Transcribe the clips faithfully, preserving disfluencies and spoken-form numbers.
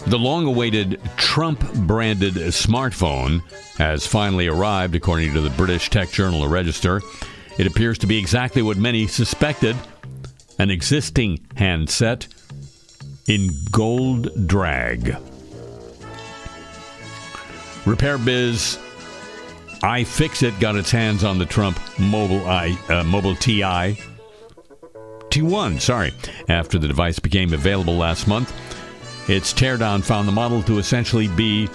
The long-awaited Trump-branded smartphone has finally arrived, according to the British tech journal Register. It appears to be exactly what many suspected, an existing handset in gold drag. Repair Biz iFixit got its hands on the Trump Mobile I, uh, Mobile T I T one, sorry, after the device became available last month. Its teardown found the model to essentially be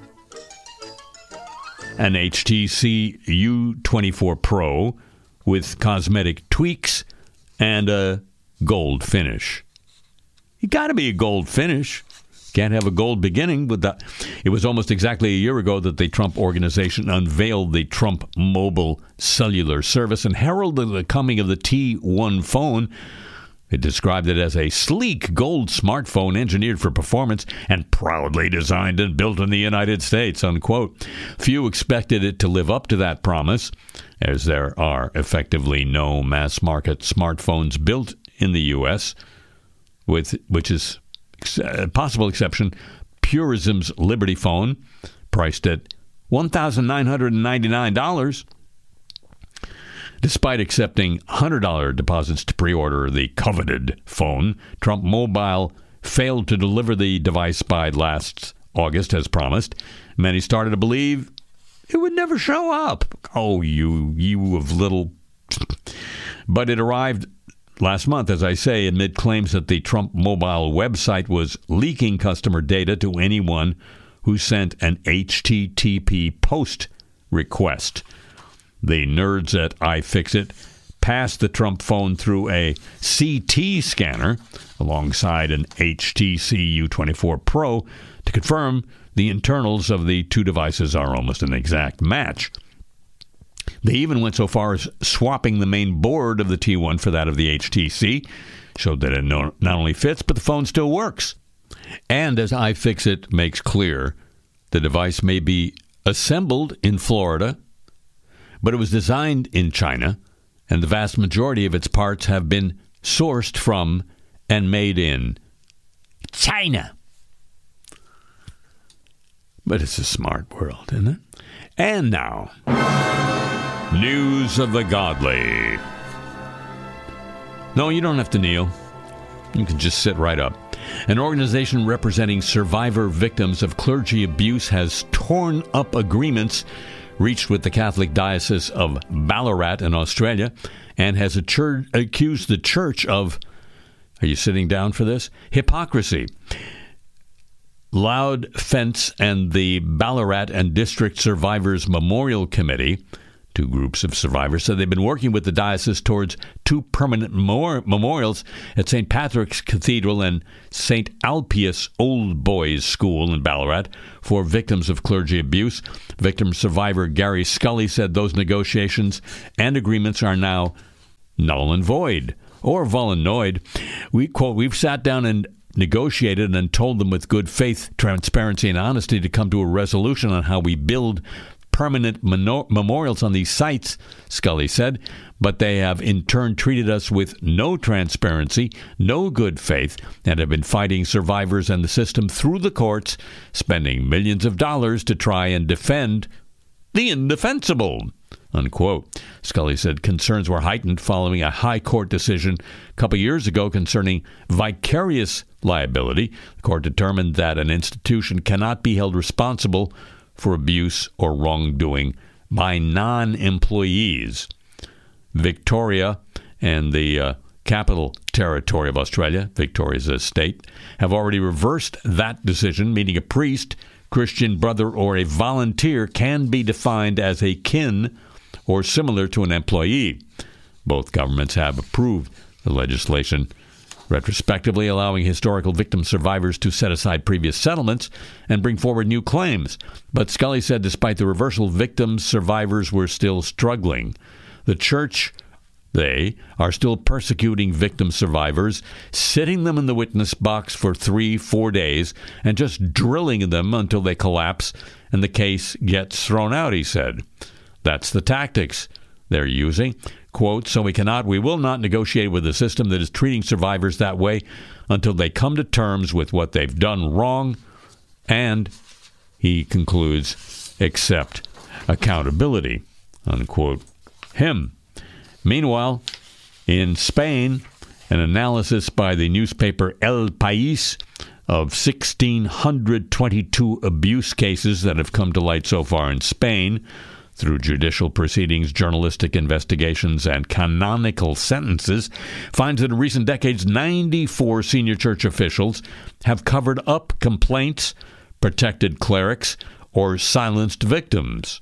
an H T C U twenty-four Pro with cosmetic tweaks and a gold finish. You got to be a gold finish. Can't have a gold beginning with that. It was almost exactly a year ago that the Trump Organization unveiled the Trump Mobile Cellular Service and heralded the coming of the T one phone. It described it as a sleek gold smartphone engineered for performance and proudly designed and built in the United States, unquote. Few expected it to live up to that promise, as there are effectively no mass-market smartphones built in the U S, with which is a possible exception, Purism's Liberty phone, priced at one thousand nine hundred ninety-nine dollars. Despite accepting one hundred dollars deposits to pre-order the coveted phone, Trump Mobile failed to deliver the device by last August as promised. Many started to believe it would never show up. Oh, you, you of little... But it arrived last month, as I say, amid claims that the Trump Mobile website was leaking customer data to anyone who sent an H T T P post request. The nerds at iFixit passed the Trump phone through a C T scanner alongside an H T C U twenty-four Pro to confirm the internals of the two devices are almost an exact match. They even went so far as swapping the main board of the T one for that of the H T C, showed that it not only fits, but the phone still works. And as iFixit makes clear, the device may be assembled in Florida, but it was designed in China, and the vast majority of its parts have been sourced from and made in China. But it's a smart world, isn't it? And now, news of the godly. No, you don't have to kneel. You can just sit right up. An organization representing survivor victims of clergy abuse has torn up agreements reached with the Catholic Diocese of Ballarat in Australia and has a church, accused the church of, are you sitting down for this? Hypocrisy. Loud Fence and the Ballarat and District Survivors Memorial Committee, two groups of survivors, said they've been working with the diocese towards two permanent mor- memorials at Saint Patrick's Cathedral and Saint Alpius Old Boys School in Ballarat for victims of clergy abuse. Victim survivor Gary Scully said those negotiations and agreements are now null and void, or vollenoid. We quote, we've sat down and negotiated and told them with good faith, transparency, and honesty to come to a resolution on how we build permanent menor- memorials on these sites, Scully said, but they have in turn treated us with no transparency, no good faith, and have been fighting survivors and the system through the courts, spending millions of dollars to try and defend the indefensible, unquote. Scully said concerns were heightened following a high court decision a couple years ago concerning vicarious liability. The court determined that an institution cannot be held responsible for abuse or wrongdoing by non-employees. Victoria and the uh, Capital Territory of Australia, Victoria's a state, have already reversed that decision, meaning a priest, Christian brother, or a volunteer can be defined as a kin or similar to an employee. Both governments have approved the legislation retrospectively allowing historical victim survivors to set aside previous settlements and bring forward new claims. But Scully said despite the reversal, victims, survivors were still struggling. The church, they, are still persecuting victim survivors, sitting them in the witness box for three, four days, and just drilling them until they collapse and the case gets thrown out, he said. That's the tactics they're using. Quote, so we cannot, we will not negotiate with a system that is treating survivors that way until they come to terms with what they've done wrong and, he concludes, accept accountability, unquote. Him. Meanwhile, in Spain, an analysis by the newspaper El País of one thousand six hundred twenty-two abuse cases that have come to light so far in Spain through judicial proceedings, journalistic investigations, and canonical sentences, finds that in recent decades, ninety-four senior church officials have covered up complaints, protected clerics, or silenced victims.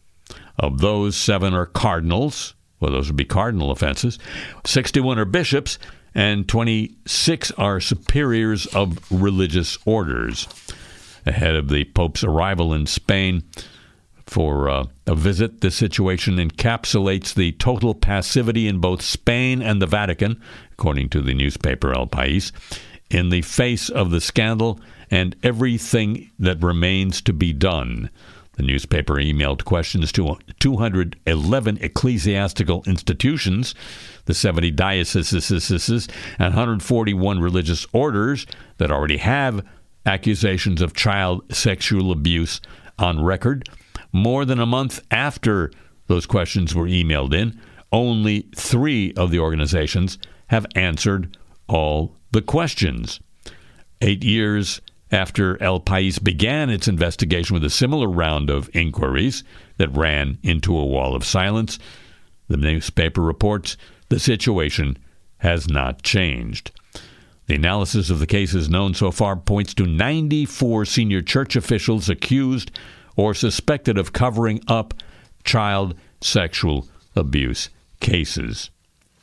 Of those, seven are cardinals. Well, those would be cardinal offenses. sixty-one are bishops, and twenty-six are superiors of religious orders. Ahead of the Pope's arrival in Spain for uh, a visit, this situation encapsulates the total passivity in both Spain and the Vatican, according to the newspaper El País, in the face of the scandal and everything that remains to be done. The newspaper emailed questions to two hundred eleven ecclesiastical institutions, the seventy dioceses, and one hundred forty-one religious orders that already have accusations of child sexual abuse on record. More than a month after those questions were emailed in, only three of the organizations have answered all the questions. Eight years after El País began its investigation with a similar round of inquiries that ran into a wall of silence, the newspaper reports the situation has not changed. The analysis of the cases known so far points to ninety-four senior church officials accused or suspected of covering up child sexual abuse cases.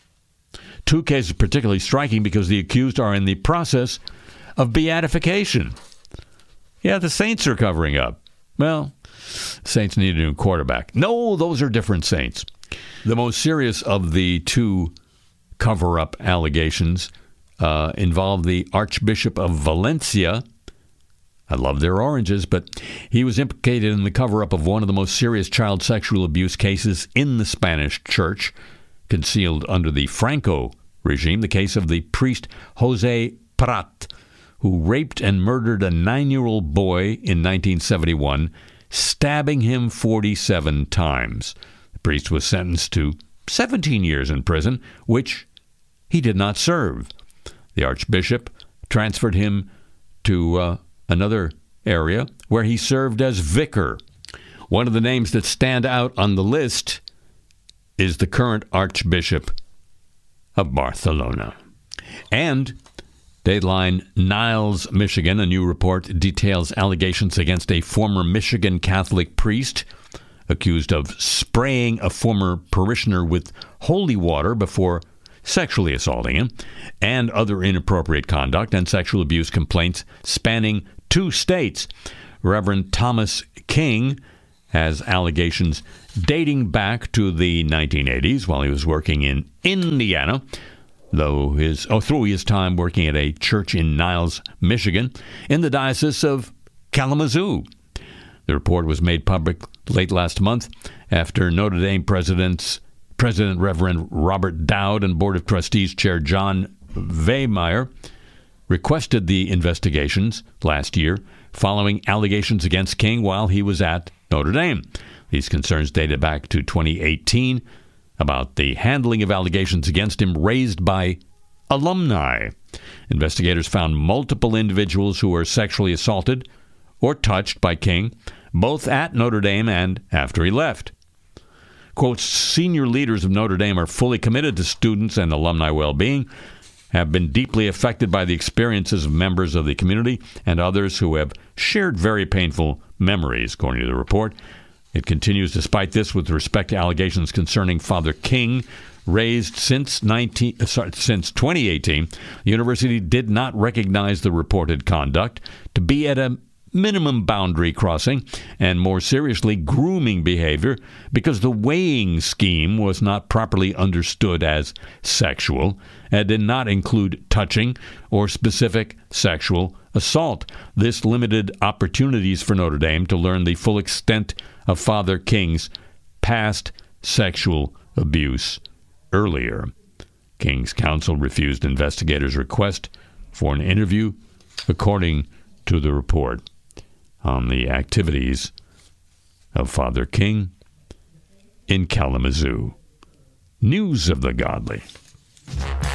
Two cases particularly striking because the accused are in the process of beatification. Yeah, the saints are covering up. Well, saints need a new quarterback. No, those are different saints. The most serious of the two cover-up allegations uh, involve the Archbishop of Valencia. I love their oranges, but he was implicated in the cover-up of one of the most serious child sexual abuse cases in the Spanish church, concealed under the Franco regime, the case of the priest Jose Prat, who raped and murdered a nine-year-old boy in nineteen seventy-one, stabbing him forty-seven times. The priest was sentenced to seventeen years in prison, which he did not serve. The archbishop transferred him to uh, another area where he served as vicar. One of the names that stand out on the list is the current Archbishop of Barcelona. And Dateline Niles, Michigan, a new report details allegations against a former Michigan Catholic priest accused of spraying a former parishioner with holy water before sexually assaulting him, and other inappropriate conduct and sexual abuse complaints spanning two states. Reverend Thomas King has allegations dating back to the nineteen eighties while he was working in Indiana, though his oh, through his time working at a church in Niles, Michigan, in the Diocese of Kalamazoo. The report was made public late last month after Notre Dame President's President Reverend Robert Dowd and Board of Trustees Chair John Vehmeyer requested the investigations last year following allegations against King while he was at Notre Dame. These concerns dated back to twenty eighteen about the handling of allegations against him raised by alumni. Investigators found multiple individuals who were sexually assaulted or touched by King, both at Notre Dame and after he left. Quote, senior leaders of Notre Dame are fully committed to students and alumni well-being, have been deeply affected by the experiences of members of the community and others who have shared very painful memories, according to the report. It continues, despite this, with respect to allegations concerning Father King, raised since nineteen, sorry, since twenty eighteen, the university did not recognize the reported conduct to be at a minimum boundary crossing and, more seriously, grooming behavior because the weighing scheme was not properly understood as sexual and did not include touching or specific sexual assault. This limited opportunities for Notre Dame to learn the full extent of Father King's past sexual abuse earlier. King's counsel refused investigators' request for an interview, according to the report. on the activities of Father King in Kalamazoo. News of the Godly.